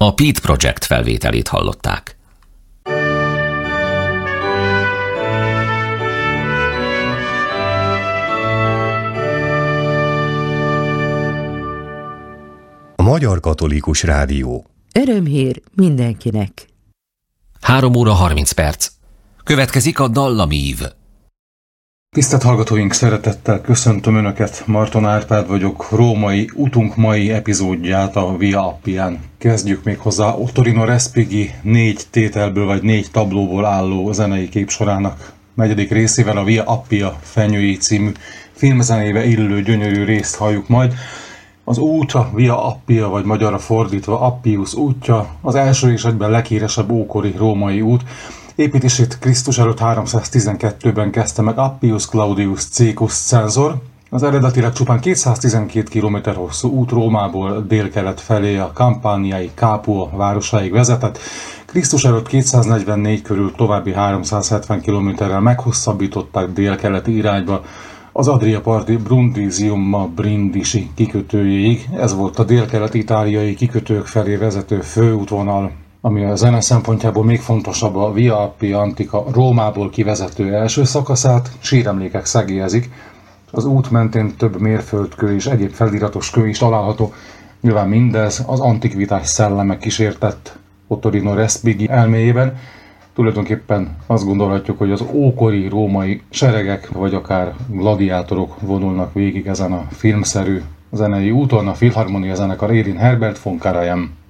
A Pete Project felvételét hallották. A Magyar Katolikus Rádió. Örömhír mindenkinek. 3 óra 30 perc. Következik a dallamív. Tisztelt hallgatóink, szeretettel köszöntöm Önöket, Marton Árpád vagyok, római utunk mai epizódját a Via Appián. Kezdjük még hozzá Ottorino Respighi 4 tételből vagy 4 tablóból álló zenei képsorának 4. részével a Via Appia Fenyői című filmzenébe illő gyönyörű részt halljuk majd. Az út, a Via Appia, vagy magyarra fordítva Appius útja, az első és egyben leghíresebb ókori római út. Építését Krisztus előtt 312-ben kezdte meg Appius Claudius Caecus cenzor. Az eredetileg csupán 212 km hosszú út Rómából délkelet felé a kampániai Capua városáig vezetett. Krisztus előtt 244 körül további 370 kilométerrel meghosszabbították délkeleti irányba az Adria parti Brundisium Brindisi kikötőjéig. Ez volt a délkelet-itáliai kikötők felé vezető főútvonal, ami a zene szempontjából még fontosabb, a Via Appia Antica Rómából kivezető első szakaszát síremlékek szegélyezik. Az út mentén több mérföldkő és egyéb feliratos kő is található. Nyilván mindez az antikvitás szelleme kísértett Ottorino Respighi elméjében. Tulajdonképpen azt gondolhatjuk, hogy az ókori római seregek, vagy akár gladiátorok vonulnak végig ezen a filmszerű zenei úton. A Filharmonia zenekar élén Herbert von Karajan.